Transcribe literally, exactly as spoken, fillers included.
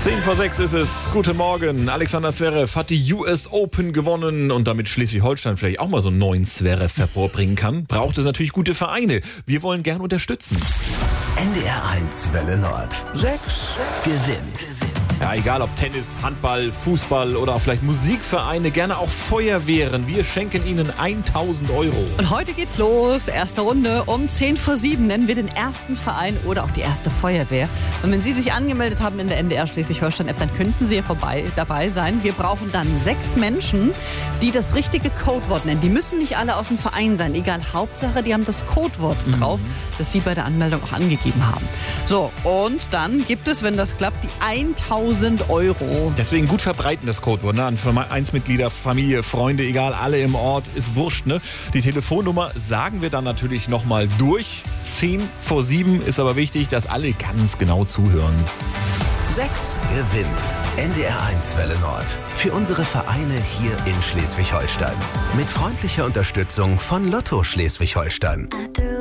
Zehn vor sechs ist es. Guten Morgen. Alexander Zverev hat die U S Open gewonnen und damit Schleswig-Holstein vielleicht auch mal so einen neuen Zverev hervorbringen kann, braucht es natürlich gute Vereine. Wir wollen gern unterstützen. N D R eins Welle Nord. Sechs gewinnt. Ja, egal ob Tennis, Handball, Fußball oder auch vielleicht Musikvereine, gerne auch Feuerwehren. Wir schenken ihnen tausend Euro. Und heute geht's los. Erste Runde. Um zehn vor sieben nennen wir den ersten Verein oder auch die erste Feuerwehr. Und wenn Sie sich angemeldet haben in der N D R Schleswig-Holstein-App, dann könnten Sie ja vorbei, dabei sein. Wir brauchen dann sechs Menschen, die das richtige Codewort nennen. Die müssen nicht alle aus dem Verein sein. Egal, Hauptsache, die haben das Codewort mhm. drauf, das Sie bei der Anmeldung auch angegeben haben. So, und dann gibt es, wenn das klappt, die tausend Euro. Deswegen gut verbreiten das Codewort. Ne? An Vereinsmitglieder, Familie, Freunde, egal, alle im Ort, ist wurscht. Ne? Die Telefonnummer sagen wir dann natürlich nochmal durch. Zehn vor sieben ist aber wichtig, dass alle ganz genau zuhören. Sechs gewinnt. N D R eins Welle Nord. Für unsere Vereine hier in Schleswig-Holstein. Mit freundlicher Unterstützung von Lotto Schleswig-Holstein.